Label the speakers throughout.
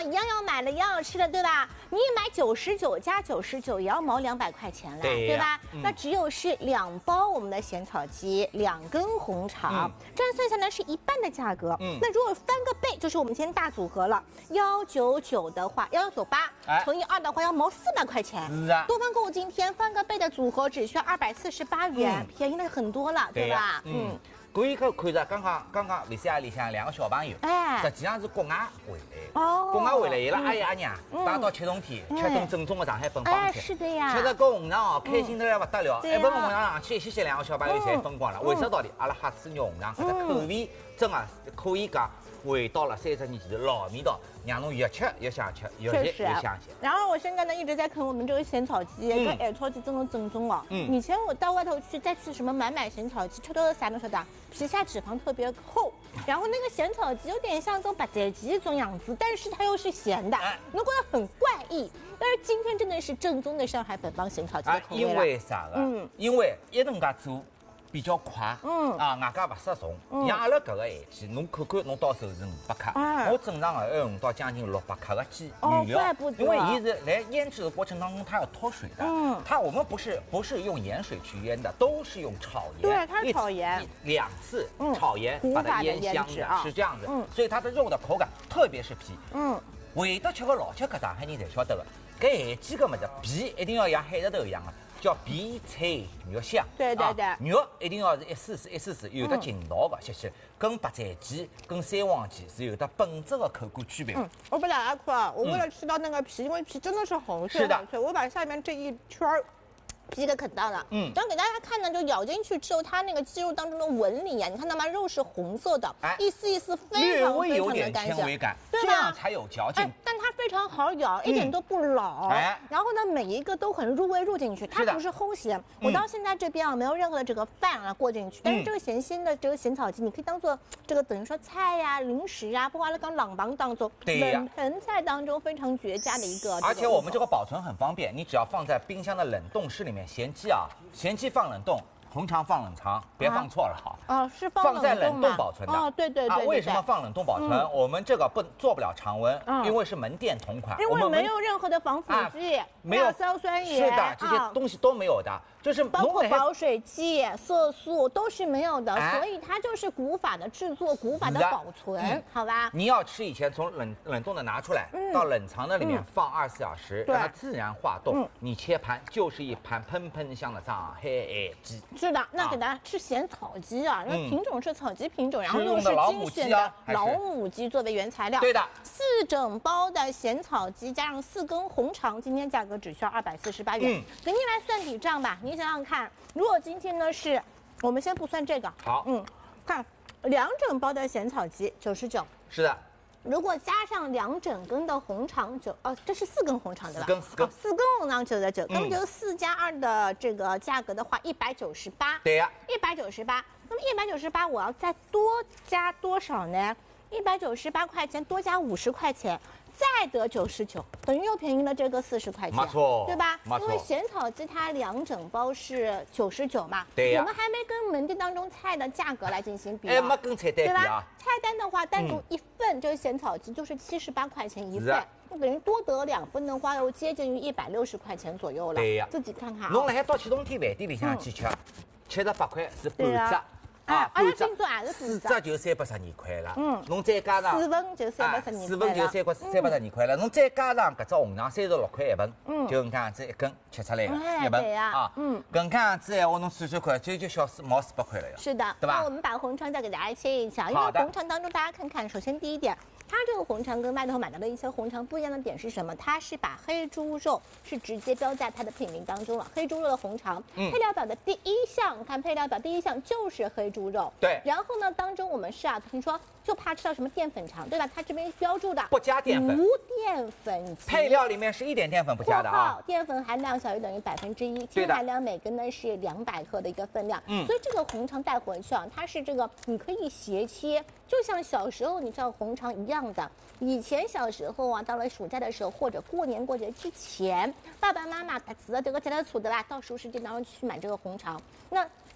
Speaker 1: 一样要买的，一样要吃的，对吧？你买99加99也要毛200块钱了，对吧？那只有是2包我们的咸草鸡，2根红肠，这样算下来是一半的价格。那如果翻个倍，就是我们今天大组合了，199的话，1198乘以2的话要毛400块钱。
Speaker 2: 是啊，
Speaker 1: 多方购物今天翻个倍的组合只需要248元，便宜了很多了，对吧？
Speaker 2: 可以看着刚刚维 C 里向2个小朋友，实际上是国外回来，国外回来，伊拉阿爷阿娘带到7重天，吃顿正宗的上海本帮菜，
Speaker 1: 是的呀，
Speaker 2: 吃得跟红肠哦，开心得要不得了，一盆红肠上去一歇歇，2个小朋友侪疯光了。为啥道理？阿拉哈子肉红肠搿只口味真的可以讲回到了30年前的老味道，让侬越吃越想吃，越吃越想吃。
Speaker 1: 然后我现在呢一直在啃我们这个咸草鸡，跟矮草鸡真的正宗哦。以前我到外头再去什么买咸草鸡，吃到的啥侬晓得？皮下脂肪特别厚，然后那个咸草鸡有点像这种白斩鸡这种样子，但是它又是咸的，侬觉得很怪异。但是今天真的是正宗的上海本帮咸草鸡的口味了。
Speaker 2: 因为啥个？因为一能介做。比较快，外加不失重。像阿拉搿个咸鸡，侬看看，侬到手是500克，我正常的要用到将近600克的鸡原料，因为伊是来腌制的过程当中，它要脱水的。我们不是用盐水去腌的，都是用炒盐，
Speaker 1: 对，它是炒盐
Speaker 2: ，2次炒盐把它腌香的，是这样子。所以它的肉的口感，特别是皮，会得吃个老吃搿上海人侪晓得的，搿咸鸡搿么子皮一定要像海蜇头一样的。叫皮脆肉香，
Speaker 1: 对，
Speaker 2: 肉一定要是一丝丝有得劲道的，谢谢。跟白斩鸡、跟三黄鸡是有的本质的口感区别。
Speaker 1: 我把大家看，我为了吃到那个皮，因为皮真的是好脆好脆，我把下面这一圈皮给啃到了，然后给大家看呢，就咬进去之后，它那个鸡肉当中的纹理啊，你看到吗？肉是红色的，一丝一丝非常非常的干净，
Speaker 2: 这样才有嚼劲。
Speaker 1: 但它非常好咬，一点都不老。然后呢，每一个都很入味入进去，它不是齁咸。我到现在这边啊，没有任何的这个饭啊过进去，但是这个咸鲜的这个咸草鸡，你可以当做这个等于说菜呀、零食呀，包括刚冷房当中冷盆菜当中非常绝佳的一个。
Speaker 2: 而且我们这个保存很方便，你只要放在冰箱的冷冻室里面。咸鸡放冷冻，红肠放冷藏，别放错了哈。
Speaker 1: 是
Speaker 2: 放在冷冻保存的。
Speaker 1: 对。
Speaker 2: 为什么放冷冻保存？我们这个做不了常温，因为是门店同款，
Speaker 1: 因为没有任何的防腐剂，没有硝酸盐，
Speaker 2: 是的，这些东西都没有的。就是
Speaker 1: 包括保水剂、色素都是没有的，所以它就是古法的制作、古法的保存，好吧？
Speaker 2: 你要吃以前从冷冻的拿出来，到冷藏的里面放24小时，让它自然化冻。你切盘就是一盘喷喷香的上海咸鸡。
Speaker 1: 是的，那给大家吃咸草鸡啊，那品种是草鸡品种，然后又是精选的老母鸡作为原材料。
Speaker 2: 对的
Speaker 1: ，4整包的咸草鸡加上4根红肠，今天价格只需要248元。给您来算笔账吧。你想想看，如果今天呢是，我们先不算这个，
Speaker 2: 好，
Speaker 1: 看2整包的咸草鸡99，
Speaker 2: 是的。
Speaker 1: 如果加上2整根的红肠这是4根红肠对吧
Speaker 2: ？4根
Speaker 1: 红肠99，那么就4加2的这个价格的话198，
Speaker 2: 对呀
Speaker 1: ，198，那么198我要再多加多少呢？198块钱多加50块钱。再得99，等于又便宜了这个40块钱，
Speaker 2: 没错，
Speaker 1: 对吧？
Speaker 2: 因
Speaker 1: 为咸草鸡它2整包是99嘛，
Speaker 2: 对呀。
Speaker 1: 我们还没跟门店当中菜的价格来进行比较，
Speaker 2: 没跟菜单比啊。
Speaker 1: 菜单的话，单独1份这个咸草鸡就是78块钱1份，那等于多得2份的话，又接近于160块钱左右了。
Speaker 2: 对呀，
Speaker 1: 自己看看。
Speaker 2: 侬来到启东天饭店里向去吃，78块是半只。
Speaker 1: 半只
Speaker 2: 4只就312块了。侬再加上
Speaker 1: 4份就312，4
Speaker 2: 份就312块了。侬再加上搿只红肠36块1份，就搿样子1根吃出来的1份啊。搿样子闲话，侬算看，就小毛400块了呀。
Speaker 1: 是的，
Speaker 2: 对吧？
Speaker 1: 那我们把红肠再给大家切一下，因为红肠当中大家看看，首先第一点。它这个红肠跟外头买到的一些红肠不一样的点是什么？它是把黑猪肉是直接标在它的品名当中了。黑猪肉的红肠，配料表的第1项，看配料表第1项就是黑猪肉。
Speaker 2: 对。
Speaker 1: 然后呢，当中我们是听说就怕吃到什么淀粉肠，对吧？它这边标注的
Speaker 2: 不加淀粉，
Speaker 1: 无淀粉。
Speaker 2: 配料里面是1点淀粉不加的啊。
Speaker 1: 淀粉含量小于等于1%，氢含量每根呢是200克的一个分量。所以这个红肠带回去啊，它是这个你可以斜切，就像小时候你知道红肠一样。以前小时候啊，到了暑假的时候或者过年过节之前，爸爸妈妈他吃了这个节日醋的吧，到熟食店当中去买这个红肠。那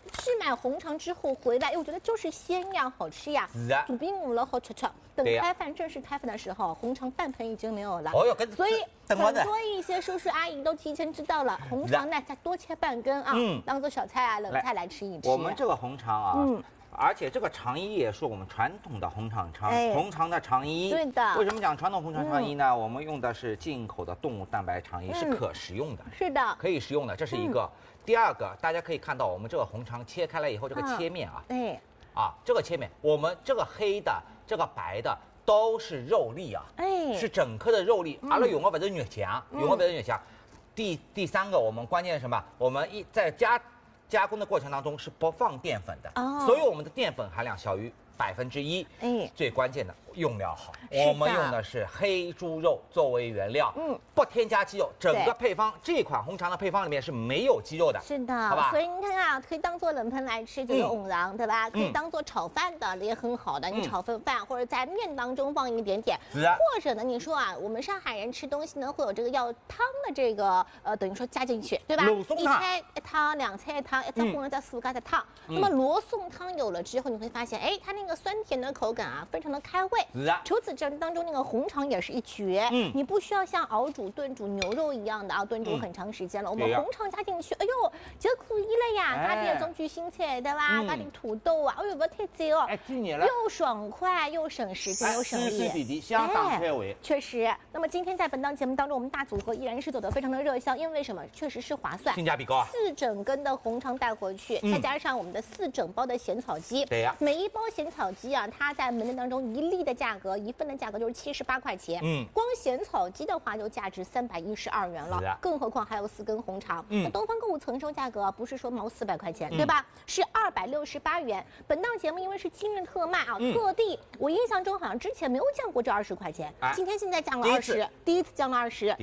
Speaker 1: 去买红肠之后回来，我觉得就是鲜呀，好吃呀。
Speaker 2: 是啊，
Speaker 1: 肚皮饿了好吃吃。等开饭正式开饭的时候，红肠半盆已经没有了。
Speaker 2: 哦哟，
Speaker 1: 所以很多一些叔叔阿姨都提前知道了，红肠呢再多切半根啊，当做小菜啊、冷菜来吃一吃。
Speaker 2: 我们这个红肠啊，而且这个肠衣也是我们传统的红肠的肠衣。
Speaker 1: 对的。
Speaker 2: 为什么讲传统红肠衣呢？我们用的是进口的动物蛋白肠衣，是可食用的。
Speaker 1: 是的，
Speaker 2: 可以食用的，这是一个。第二个，大家可以看到我们这个红肠切开来以后，这个切面啊，这个切面，我们这个黑的、这个白的都是肉粒啊，是整颗的肉粒。阿拉用的不是肉酱，第三个，我们关键是什么？我们在加工的过程当中是不放淀粉的，所以我们的淀粉含量小于1%。最关键的用料好，我们用的是黑猪肉作为原料，不添加鸡肉。整个配方这款红肠的配方里面是没有鸡肉的，
Speaker 1: 是的，
Speaker 2: 好吧？
Speaker 1: 所以你看啊，可以当做冷盆来吃这个藕囊，对吧？可以当做炒饭的也很好的，你炒份饭或者在面当中放一点点，或者呢，你说啊，我们上海人吃东西呢会有这个要汤的这个等于说加进去，对吧？一菜一汤，两菜一汤，一只荤一只素加的汤。那么罗宋汤有了之后，你会发现，哎，它那个酸甜的口感啊，非常的开胃。除此这当中那个红肠也是一绝，你不需要像熬煮、炖煮牛肉一样的啊，炖煮很长时间了。我们红肠加进去，哎呦，就可以了呀！加点种卷心菜，对吧？加点土豆啊，哎呦，不太赞哦，又爽快又省时间又省力，
Speaker 2: 相当开胃。
Speaker 1: 确实。那么今天在本档节目当中，我们大组合依然是走得非常的热销，因为什么？确实是划算，
Speaker 2: 性价比高啊
Speaker 1: ！4整根的红肠带回去，再加上我们的4整包的咸草鸡，
Speaker 2: 对呀，
Speaker 1: 每一包咸草鸡啊，它在门店当中1粒的价格，1份的价格就是78块钱。光咸草鸡的话就价值312元了，更何况还有4根红肠。那东方购物承收价格不是说毛400块钱，对吧？是268元。本档节目因为是今日特卖啊，特地我印象中好像之前没有降过这20块钱，今天现在降了20，第一次降了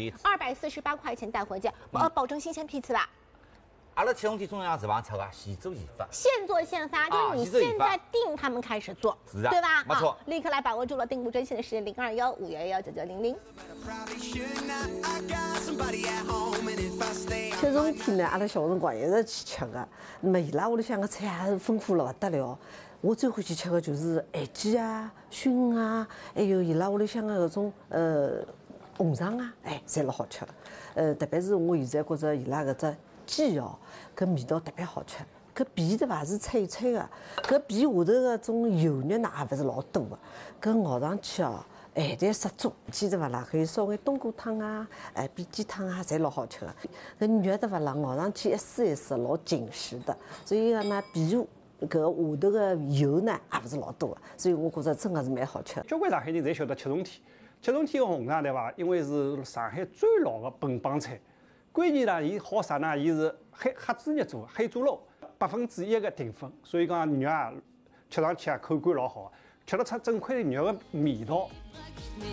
Speaker 1: 20，248块钱带回家，保证新鲜批次吧。
Speaker 2: 阿拉启动体中央厨房出啊，现做现发，
Speaker 1: 现做现发，就是你现在订，他们开始做，对吧？
Speaker 2: 没错，
Speaker 1: 立刻来把握住了订购专线的是0215119900。
Speaker 3: 吃冬天呢，阿拉小辰光一直去吃的，那么伊拉屋里向个菜也是丰富了不得了。我最欢喜吃的就是咸鸡啊、熏啊，还有伊拉屋里向个搿种红肠啊，侪老好吃的。特别是我现在觉着伊拉搿只鸡哦，搿味道特别好吃。搿皮对伐是脆脆的，搿皮下头搿种油肉呢也勿是老多的，搿熬上去哦，咸淡适中。鸡对伐啦，可以烧眼冬菇汤啊、煸鸡汤啊，侪老好吃的。搿肉对伐啦，熬上去一丝一丝老紧实的，所以讲呢，皮下搿下头个油呢也勿是老多的，所以我觉着真的是蛮好吃的。
Speaker 4: 交关上海人侪晓得吃冬天，吃冬天个红肠对伐？因为是上海最老的本帮菜。关键呢，伊好啥呢？伊是黑猪肉做，黑猪肉1%的淀粉，所以讲肉啊吃上去啊口感老好，吃得出整块肉的味道。